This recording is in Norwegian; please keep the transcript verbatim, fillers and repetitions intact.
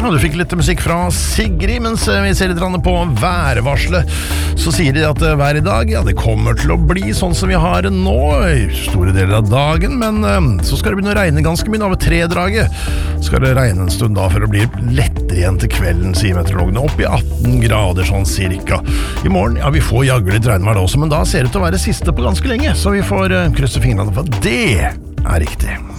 Ja, du fikk litt musikk fra Sigrid, mens vi ser litt på værvarselet. Så sier de at vær i dag, ja, det kommer til å bli sånn som vi har det nå, i store deler av dagen, men så skal det begynne å regne ganske mye over tredraget. Skal det regne en stund da, for det blir lettere igjen til kvelden, sier meteorologene, opp i atten grader sånn cirka. I morgen, ja, vi får jaggu litt regnvær også, men da ser det ut til å være siste på ganske lenge, så vi får krysse fingrene for at det er riktig.